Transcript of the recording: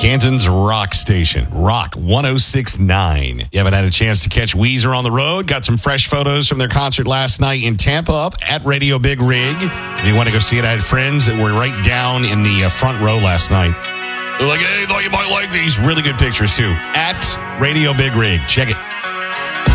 Canton's rock station, Rock 106.9. You haven't had a chance to catch Weezer on the road? Got some fresh photos from their concert last night in Tampa up at Radio Big Rig. If you want to go see it, I had friends that were right down in the front row last night. They're like, hey, thought you might like these. Really good pictures, too. At Radio Big Rig. Check it.